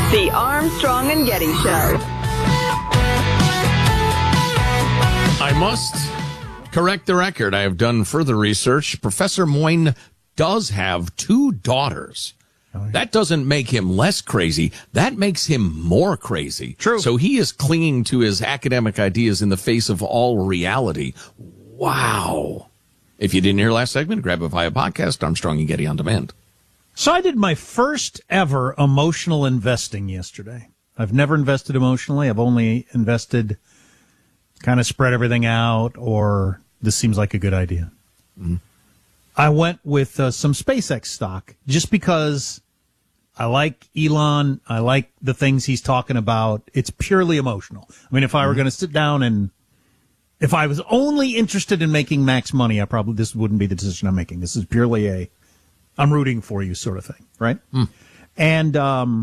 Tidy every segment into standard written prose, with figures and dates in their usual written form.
The Armstrong and Getty Show. I must correct the record. I have done further research. Professor Moyne does have 2 daughters. Oh, yeah. That doesn't make him less crazy. That makes him more crazy. True. So he is clinging to his academic ideas in the face of all reality. Wow. If you didn't hear last segment, grab it via podcast, Armstrong and Getty On Demand. So I did my first ever emotional investing yesterday. I've never invested emotionally. I've only invested, kind of spread everything out, or this seems like a good idea. Mm-hmm. I went with some SpaceX stock just because I like Elon. I like the things he's talking about. It's purely emotional. I mean, if I were going to sit down and if I was only interested in making max money, this wouldn't be the decision I'm making. This is purely I'm rooting for you sort of thing, right? Mm. And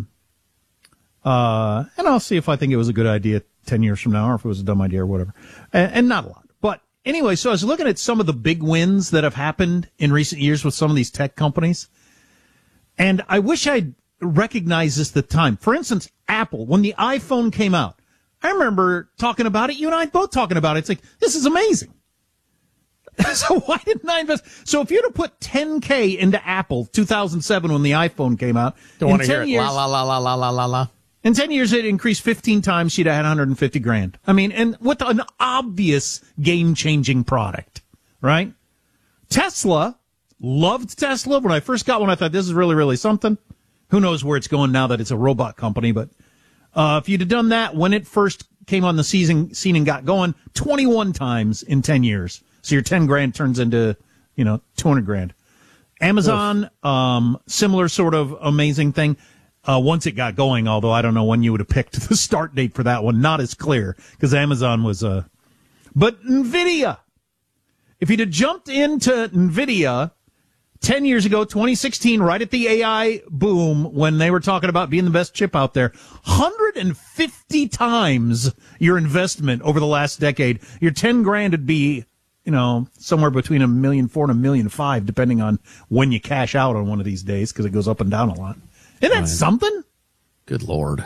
I'll see if I think it was a good idea 10 years from now or if it was a dumb idea or whatever. And not a lot. But anyway, so I was looking at some of the big wins that have happened in recent years with some of these tech companies. And I wish I'd recognized this at the time. For instance, Apple, when the iPhone came out, I remember talking about it. You and I both talking about it. It's like, this is amazing. So why didn't I invest? So if you'd have put $10K into Apple 2007 when the iPhone came out, don't want to hear it. La la la la la la la la. In 10 years, it increased 15 times. She'd have had 150 grand. I mean, and with an obvious game-changing product, right? Tesla, loved Tesla. When I first got one, I thought this is really, really something. Who knows where it's going now that it's a robot company, but if you'd have done that when it first came on the scene and got going, 21 times in 10 years. So your 10 grand turns into, 200 grand. Amazon, similar sort of amazing thing. Once it got going, although I don't know when you would have picked the start date for that one. Not as clear because Amazon was, but NVIDIA. If you'd have jumped into NVIDIA 10 years ago, 2016, right at the AI boom when they were talking about being the best chip out there, 150 times your investment over the last decade, your 10 grand would be, somewhere between $1.4 million and $1.5 million, depending on when you cash out on one of these days, because it goes up and down a lot. Isn't that something? Good Lord.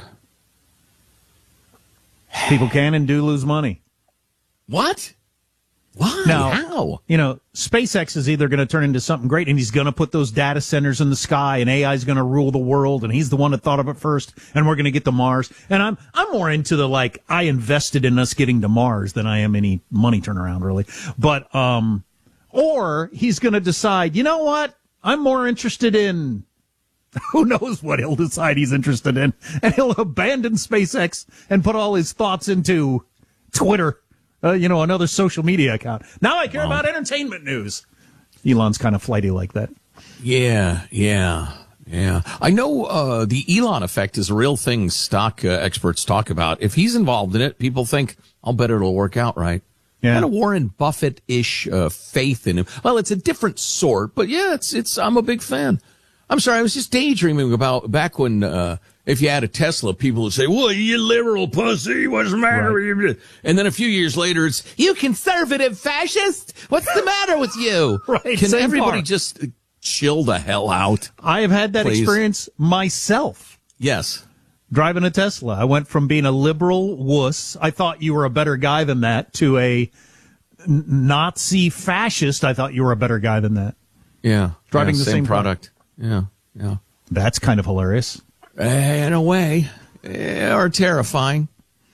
People can and do lose money. What? Why? Now, how? SpaceX is either going to turn into something great, and he's going to put those data centers in the sky, and AI is going to rule the world, and he's the one that thought of it first, and we're going to get to Mars. And I'm more into the I invested in us getting to Mars than I am any money turnaround, really. But or he's going to decide, you know what? I'm more interested in. Who knows what he'll decide he's interested in, and he'll abandon SpaceX and put all his thoughts into Twitter. Another social media account. Now I care about entertainment news. Elon's kind of flighty like that. Yeah. I know the Elon effect is a real thing stock experts talk about. If he's involved in it, people think, I'll bet it'll work out right. Yeah. Kind of Warren Buffett-ish faith in him. Well, it's a different sort, but yeah, I'm a big fan. I'm sorry, I was just daydreaming about back when if you had a Tesla, people would say, well, you liberal pussy, what's the matter with you? And then a few years later, it's, you conservative fascist, what's the matter with you? Right. Can everybody just chill the hell out? I have had that experience myself. Yes. Driving a Tesla. I went from being a liberal wuss, I thought you were a better guy than that, to a Nazi fascist, I thought you were a better guy than that. Yeah. Driving the same product. Yeah. That's kind of hilarious. In a way, or terrifying.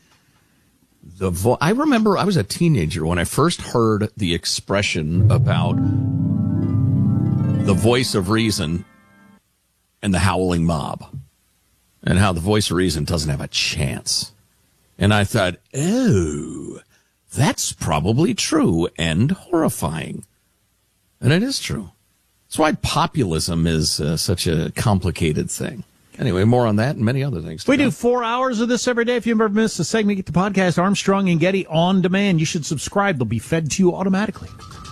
I remember I was a teenager when I first heard the expression about the voice of reason and the howling mob, and how the voice of reason doesn't have a chance. And I thought, oh, that's probably true and horrifying. And it is true. That's why populism is such a complicated thing. Anyway, more on that and many other things. We do 4 hours of this every day. If you ever miss a segment, get the podcast Armstrong and Getty on demand. You should subscribe. They'll be fed to you automatically.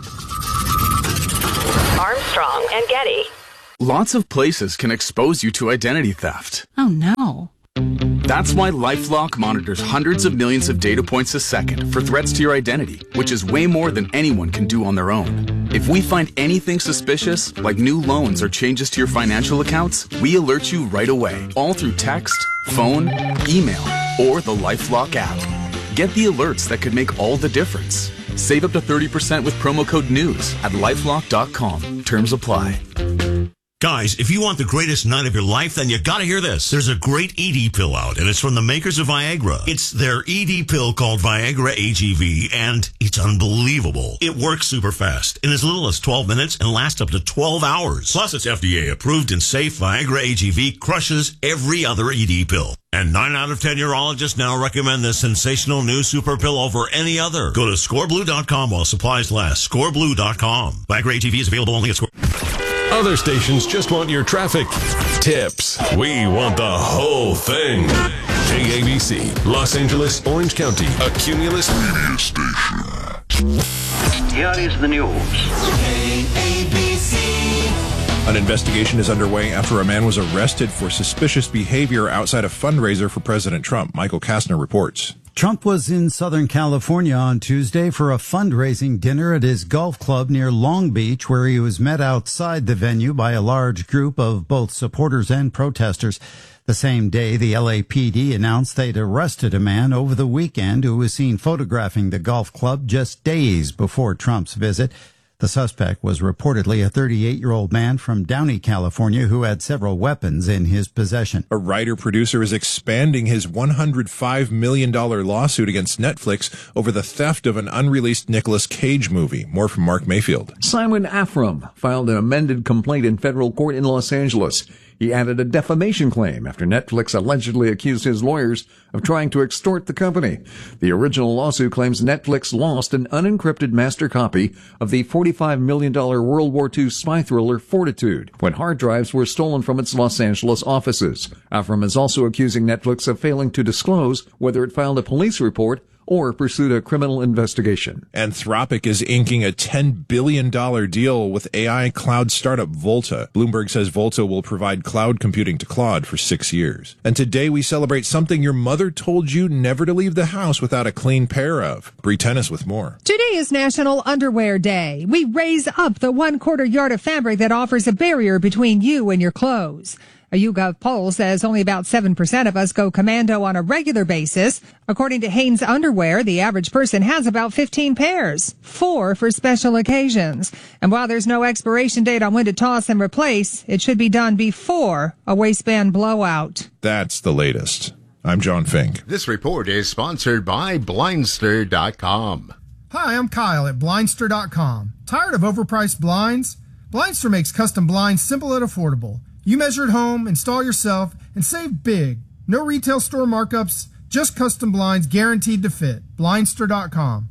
Armstrong and Getty. Lots of places can expose you to identity theft. Oh, no. That's why LifeLock monitors hundreds of millions of data points a second for threats to your identity, which is way more than anyone can do on their own. If we find anything suspicious, like new loans or changes to your financial accounts, we alert you right away, all through text, phone, email, or the LifeLock app. Get the alerts that could make all the difference. Save up to 30% with promo code NEWS at LifeLock.com. Terms apply. Guys, if you want the greatest night of your life, then you gotta hear this. There's a great ED pill out, and it's from the makers of Viagra. It's their ED pill called Viagra AGV, and it's unbelievable. It works super fast, in as little as 12 minutes, and lasts up to 12 hours. Plus, it's FDA approved and safe. Viagra AGV crushes every other ED pill. And 9 out of 10 urologists now recommend this sensational new super pill over any other. Go to scoreblue.com while supplies last. Scoreblue.com. Viagra AGV is available only at Score. Other stations just want your traffic tips. We want the whole thing. KABC, Los Angeles, Orange County, a Cumulus media station. Here is the news. KABC. An investigation is underway after a man was arrested for suspicious behavior outside a fundraiser for President Trump. Michael Kastner reports. Trump was in Southern California on Tuesday for a fundraising dinner at his golf club near Long Beach, where he was met outside the venue by a large group of both supporters and protesters. The same day, the LAPD announced they'd arrested a man over the weekend who was seen photographing the golf club just days before Trump's visit. The suspect was reportedly a 38-year-old man from Downey, California, who had several weapons in his possession. A writer-producer is expanding his $105 million lawsuit against Netflix over the theft of an unreleased Nicolas Cage movie. More from Mark Mayfield. Simon Afram filed an amended complaint in federal court in Los Angeles. He added a defamation claim after Netflix allegedly accused his lawyers of trying to extort the company. The original lawsuit claims Netflix lost an unencrypted master copy of the $45 million World War II spy thriller Fortitude when hard drives were stolen from its Los Angeles offices. Afram is also accusing Netflix of failing to disclose whether it filed a police report or pursued a criminal investigation. Anthropic is inking a $10 billion deal with AI cloud startup Volta. Bloomberg says Volta will provide cloud computing to Claude for 6 years. And today we celebrate something your mother told you never to leave the house without a clean pair of. Bree Tennis with more. Today is National Underwear Day. We raise up the 1/4 yard of fabric that offers a barrier between you and your clothes. A YouGov poll says only about 7% of us go commando on a regular basis. According to Hanes Underwear, the average person has about 15 pairs, 4 for special occasions. And while there's no expiration date on when to toss and replace, it should be done before a waistband blowout. That's the latest. I'm John Fink. This report is sponsored by Blindster.com. Hi, I'm Kyle at Blindster.com. Tired of overpriced blinds? Blindster makes custom blinds simple and affordable. You measure at home, install yourself, and save big. No retail store markups, just custom blinds guaranteed to fit. Blindster.com.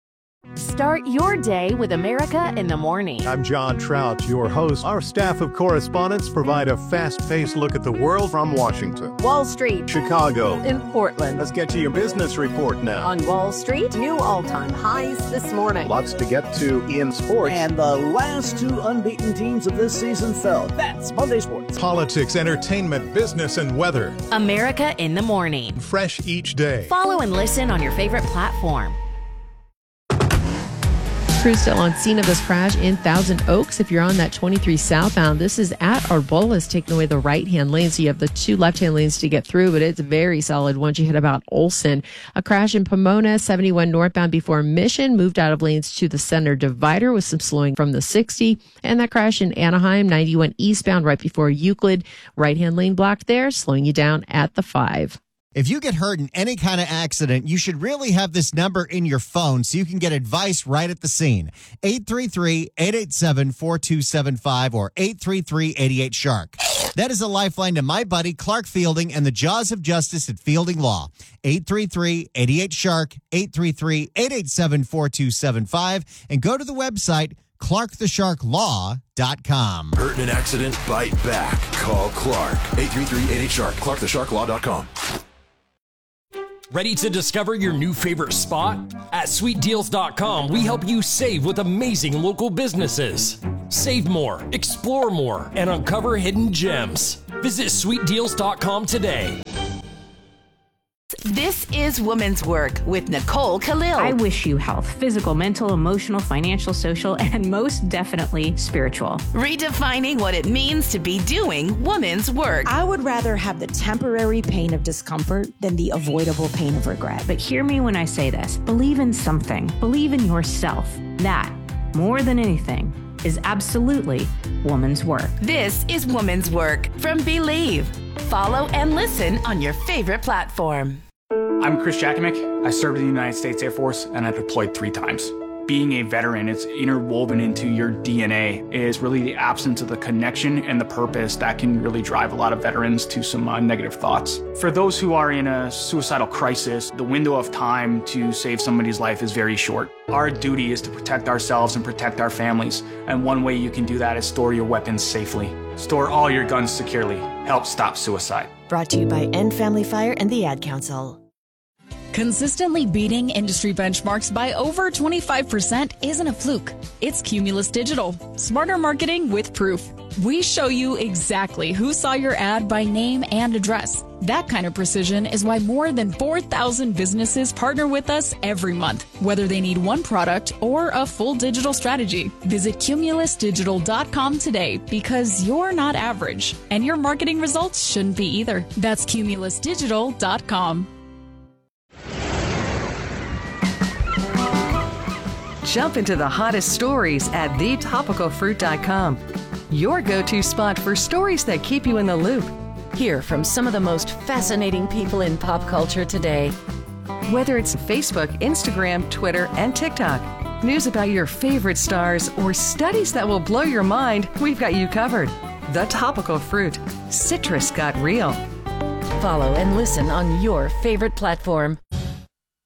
Start your day with America in the Morning. I'm John Trout, your host. Our staff of correspondents provide a fast-paced look at the world from Washington, Wall Street, Chicago, and Portland. Let's get to your business report now. On Wall Street, new all-time highs this morning. Lots to get to in sports. And the last 2 unbeaten teams of this season fell. That's Monday Sports. Politics, entertainment, business, and weather. America in the Morning. Fresh each day. Follow and listen on your favorite platform. Crew still on scene of this crash in Thousand Oaks. If you're on that 23 southbound, this is at Arbolas, taking away the right-hand lane. So you have the 2 left-hand lanes to get through, but it's very solid once you hit about Olson. A crash in Pomona, 71 northbound before Mission, moved out of lanes to the center divider with some slowing from the 60. And that crash in Anaheim, 91 eastbound right before Euclid. Right-hand lane blocked there, slowing you down at the 5. If you get hurt in any kind of accident, you should really have this number in your phone so you can get advice right at the scene. 833-887-4275 or 833-88-SHARK. That is a lifeline to my buddy Clark Fielding and the Jaws of Justice at Fielding Law. 833-88-SHARK, 833-887-4275, and go to the website ClarkTheSharkLaw.com. Hurt in an accident? Bite back. Call Clark. 833-88-SHARK. ClarkTheSharkLaw.com. Ready to discover your new favorite spot? At SweetDeals.com, we help you save with amazing local businesses. Save more, explore more, and uncover hidden gems. Visit SweetDeals.com today. This is Woman's Work with Nicole Khalil. I wish you health, physical, mental, emotional, financial, social, and most definitely spiritual. Redefining what it means to be doing woman's work. I would rather have the temporary pain of discomfort than the avoidable pain of regret. But hear me when I say this. Believe in something. Believe in yourself. That, more than anything, is absolutely woman's work. This is Woman's Work from Believe. Follow and listen on your favorite platform. I'm Chris Jakovic. I served in the United States Air Force and I deployed 3 times. Being a veteran, it's interwoven into your DNA. It is really the absence of the connection and the purpose that can really drive a lot of veterans to some negative thoughts. For those who are in a suicidal crisis, the window of time to save somebody's life is very short. Our duty is to protect ourselves and protect our families. And one way you can do that is store your weapons safely. Store all your guns securely. Help stop suicide. Brought to you by End Family Fire and the Ad Council. Consistently beating industry benchmarks by over 25% isn't a fluke. It's Cumulus Digital. Smarter marketing with proof. We show you exactly who saw your ad by name and address. That kind of precision is why more than 4,000 businesses partner with us every month, whether they need one product or a full digital strategy. Visit cumulusdigital.com today because you're not average and your marketing results shouldn't be either. That's cumulusdigital.com. Jump into the hottest stories at thetopicalfruit.com. Your go-to spot for stories that keep you in the loop. Hear from some of the most fascinating people in pop culture today. Whether it's Facebook, Instagram, Twitter, and TikTok, news about your favorite stars, or studies that will blow your mind, we've got you covered. The Topical Fruit. Citrus got real. Follow and listen on your favorite platform.